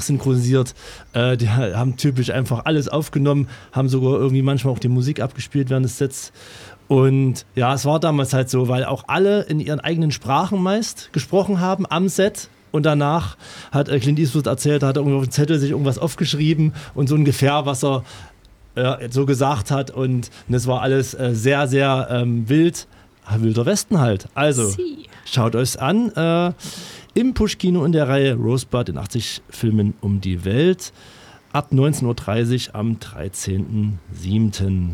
nachsynchronisiert. Die haben typisch einfach alles aufgenommen, haben sogar irgendwie manchmal auch die Musik abgespielt während des Sets. Und ja, es war damals halt so, weil auch alle in ihren eigenen Sprachen meist gesprochen haben am Set. Und danach hat Clint Eastwood erzählt, da hat er irgendwo auf dem Zettel sich irgendwas aufgeschrieben und so ungefähr, was er so gesagt hat. Und das war alles sehr, sehr wild. Wilder Westen halt. Also, schaut euch an. Im Push-Kino in der Reihe Rosebud in 80 Filmen um die Welt. Ab 19.30 Uhr am 13.07.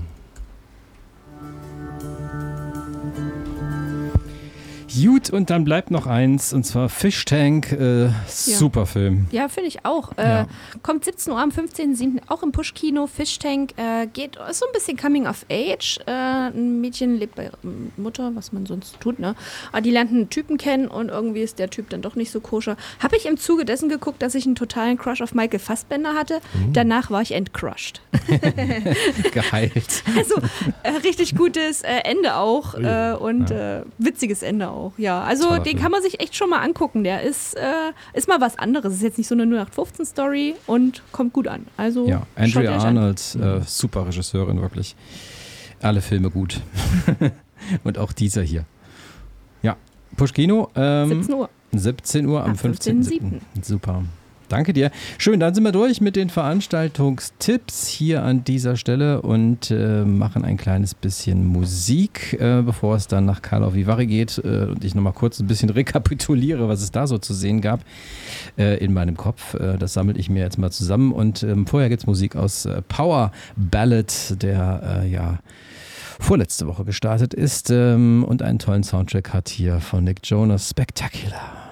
Gut, und dann bleibt noch eins, und zwar Fish Tank, super Film. Ja, finde ich auch. Kommt 17 Uhr am 15.07. auch im Push-Kino. Fish Tank ist so ein bisschen Coming of Age. Ein Mädchen lebt bei Mutter, was man sonst tut, ne? Aber die lernt einen Typen kennen und irgendwie ist der Typ dann doch nicht so koscher. Habe ich im Zuge dessen geguckt, dass ich einen totalen Crush auf Michael Fassbender hatte. Danach war ich entcrushed. Geheilt. Also richtig gutes Ende auch und witziges Ende auch. Ja, also Toller den Film. kann man sich echt schon mal angucken. Der ist mal was anderes. Ist jetzt nicht so eine 0815-Story und kommt gut an. Also Ja, schaut ihr Andrea euch an. Arnold, super Regisseurin, wirklich. Alle Filme gut. Und auch dieser hier. Ja, Push-Kino. 17 Uhr. 17 Uhr am Am 15.07. Super. Danke dir. Schön, dann sind wir durch mit den Veranstaltungstipps hier an dieser Stelle und machen ein kleines bisschen Musik, bevor es dann nach Karlovy Vary geht und ich nochmal kurz ein bisschen rekapituliere, was es da so zu sehen gab in meinem Kopf. Das sammle ich mir jetzt mal zusammen und vorher gibt es Musik aus Power Ballad, der vorletzte Woche gestartet ist und einen tollen Soundtrack hat hier von Nick Jonas. Spectacular.